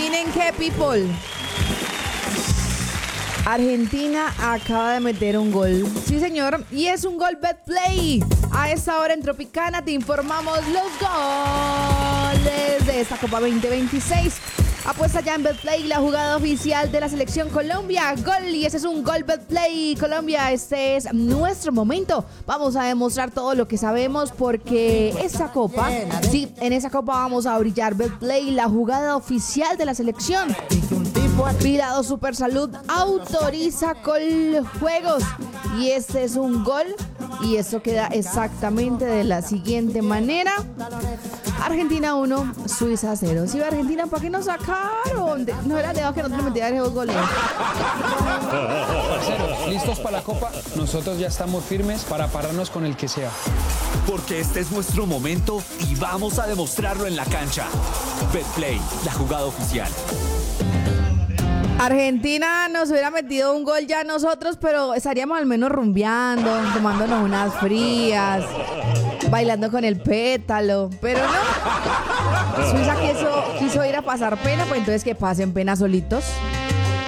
Adivinen qué, people. Argentina acaba de meter un gol. Sí, señor. Y es un gol Betplay. A esta hora en Tropicana te informamos los goles de esta Copa 2026. Apuesta ya en Betplay, la jugada oficial de la selección Colombia. Gol, y ese es un gol Betplay. Colombia, este es nuestro momento. Vamos a demostrar todo lo que sabemos porque esa copa, sí, en esa copa vamos a brillar. Betplay, la jugada oficial de la selección. Virado Super Salud autoriza Coljuegos. Y este es un gol. Y eso queda exactamente de la siguiente manera. Argentina 1, Suiza 0. Si Argentina, ¿para qué nos sacaron? No era de que no te metían esos goles. Parceros, ¿listos para la Copa? Nosotros ya estamos firmes para pararnos con el que sea. Porque este es nuestro momento y vamos a demostrarlo en la cancha. Betplay, la jugada oficial. Argentina nos hubiera metido un gol ya nosotros, pero estaríamos al menos rumbeando, tomándonos unas frías, bailando con el pétalo, pero no. Suiza quiso ir a pasar pena, pues entonces que pasen pena solitos.